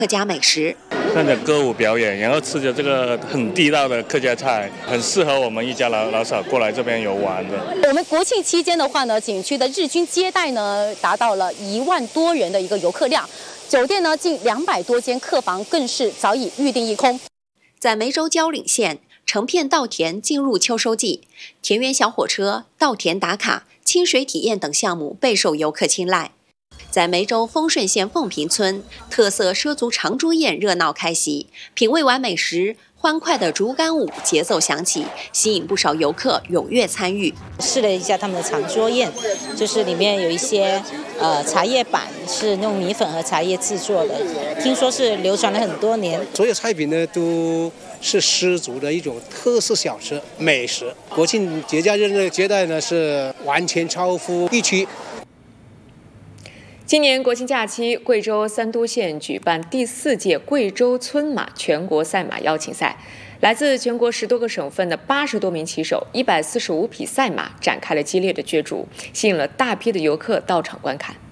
客家美食。 看着歌舞表演，然后吃着这个很地道的客家菜，很适合我们一家老少过来这边游玩的。 我们国庆期间的话呢，景区的日均接待呢达到了1万多人的一个游客量，酒店呢近200多间客房更是早已预订一空。 在梅州蕉岭县，成片稻田进入秋收季，田园小火车、稻田打卡、清水体验等项目备受游客青睐。在梅州丰顺县凤坪村，特色畲族长桌宴热闹开席，品味完美食，欢快的竹竿舞节奏响起，吸引不少游客踊跃参与。 试了一下他们的长桌宴，就是里面有一些茶叶板是用米粉和茶叶制作的，听说是流传了很多年。 所有菜品呢都是畲族的一种特色小吃美食。国庆节假日的接待呢是完全超乎预期。 今年国庆假期，贵州三都县举办第4届贵州村马全国赛马邀请赛，来自全国10多个省份的80多名骑手，145匹赛马展开了激烈的角逐，吸引了大批的游客到场观看。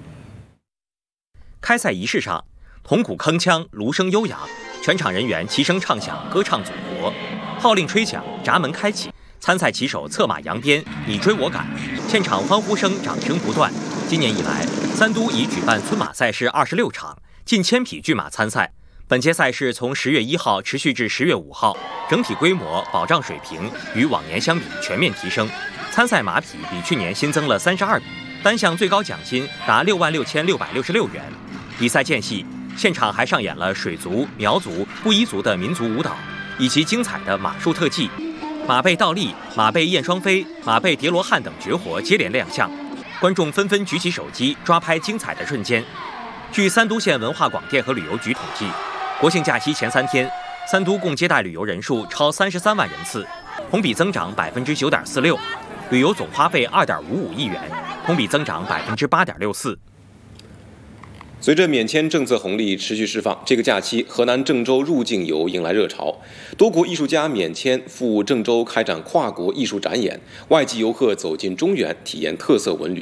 开赛仪式上，铜鼓铿锵，芦笙悠扬，全场人员齐声唱响歌唱祖国，号令吹响，闸门开启，参赛骑手策马扬鞭，你追我赶，现场欢呼声、掌声不断。今年以来，三都已举办村马赛事26场，近1000匹骏马参赛。本届赛事从10月1号持续至10月5号，整体规模、保障水平与往年相比全面提升。参赛马匹比去年新增了32匹，单项最高奖金达66666元。比赛间隙，现场还上演了水族、苗族、布依族的民族舞蹈，以及精彩的马术特技。马背倒立、马背燕双飞、马背叠罗汉等绝活接连亮相。观众纷纷举起手机抓拍精彩的瞬间。据三都县文化广电和旅游局统计，国庆假期前3天，三都共接待旅游人数超33万人次，同比增长9.46%，旅游总花费2.55亿元，同比增长8.64%。 随着免签政策红利持续释放，这个假期河南郑州入境游迎来热潮，多国艺术家免签赴郑州开展跨国艺术展演，外籍游客走进中原体验特色文旅。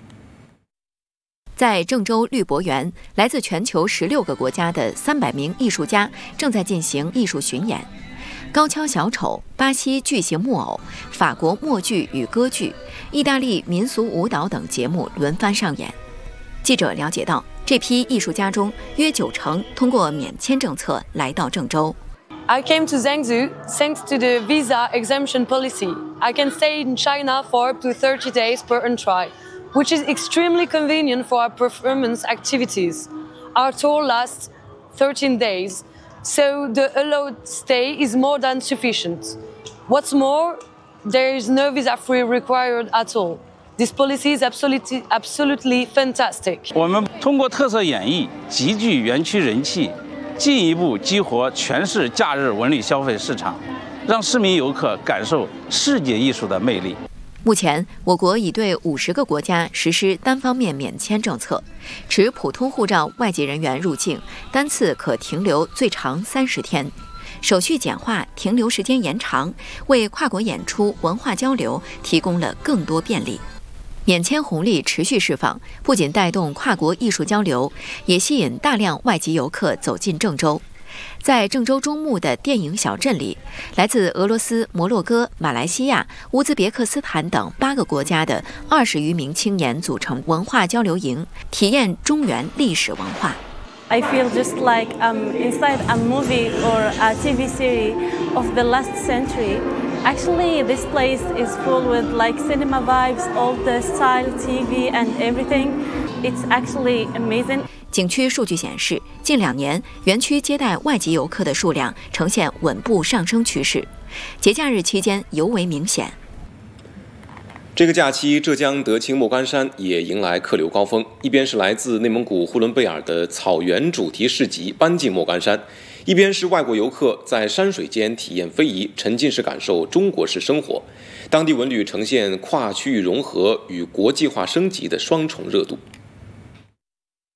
在郑州绿博园，来自全球16个国家的300名艺术家正在进行艺术巡演。高跷小丑、巴西巨型木偶、法国默剧与歌剧、意大利民俗舞蹈等节目轮番上演。记者了解到，这批艺术家中约90%通过免签政策来到郑州。 I came to Zhengzhou thanks to the visa exemption policy. I can stay in China for up to 30 days per entry, which is extremely convenient for our performance activities. Our tour lasts 13 days, so the allowed stay is more than sufficient. What's more, there is no visa free required at all.This policy is absolutely fantastic. 我们通过特色演绎集聚园区人气，进一步激活全市假日文旅消费市场，让市民游客感受世界艺术的魅力。 目前，我国已对50个国家实施单方面免签政策，持普通护照外籍人员入境，单次可停留最长30天。手续简化，停留时间延长，为跨国演出、文化交流提供了更多便利。免签红利持续释放，不仅带动跨国艺术交流，也吸引大量外籍游客走进郑州。在郑州中牟的电影小镇里，来自俄罗斯、摩洛哥、马来西亚、乌兹别克斯坦等8个国家的20余名青年组成文化交流营，体验中原历史文化。 I feel just like I'm inside a movie or a TV series of the last century. Actually, this place is full with like cinema vibes, all the style, TV and everything. It's actually amazing. 景区数据显示，近2年园区接待外籍游客的数量呈现稳步上升趋势，节假日期间尤为明显。 这个假期，浙江德清莫干山也迎来客流高峰。一边是来自内蒙古呼伦贝尔的草原主题市集搬进莫干山，一边是外国游客在山水间体验非遗，沉浸式感受中国式生活。当地文旅呈现跨区域融合与国际化升级的双重热度。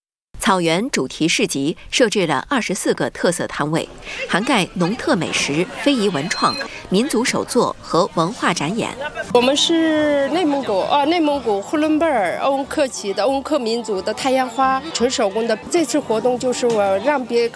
草原主题市集设置了24个特色摊位，涵盖农特美食、非遗文创、民族手作和文化展演。 我们是内蒙古呼伦贝尔欧恩克旗的欧恩克民族的太阳花纯手工的。这次活动就是我让别